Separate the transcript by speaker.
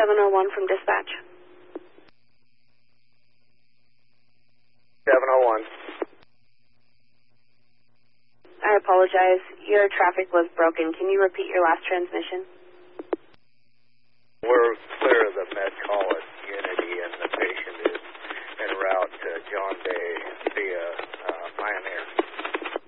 Speaker 1: 701 from dispatch.
Speaker 2: 701.
Speaker 1: I apologize. Your traffic was broken. Can you repeat your last transmission?
Speaker 2: We're clear of the Med College.